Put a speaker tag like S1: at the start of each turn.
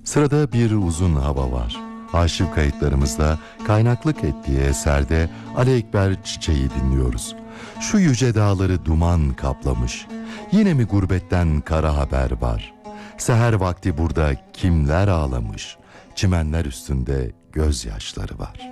S1: Sırada bir uzun hava var. Arşiv kayıtlarımızda kaynaklık ettiği eserde Ali Ekber Çiçeği dinliyoruz. Şu yüce dağları duman kaplamış. Yine mi gurbetten kara haber var? Seher vakti burada kimler ağlamış? Çimenler üstünde gözyaşları var.